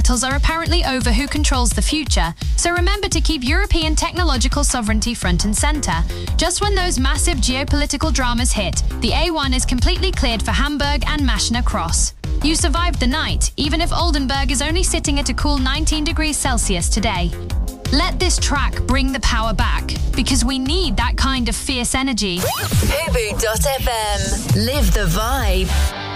battles are apparently over who controls the future, so remember to keep European technological sovereignty front and centre. Just when those massive geopolitical dramas hit, the A1 is completely cleared for Hamburg and Maschner Cross. You survived the night, even if Oldenburg is only sitting at a cool 19 degrees Celsius today. Let this track bring the power back, because we need that kind of fierce energy. Fubu.fm. Live the vibe.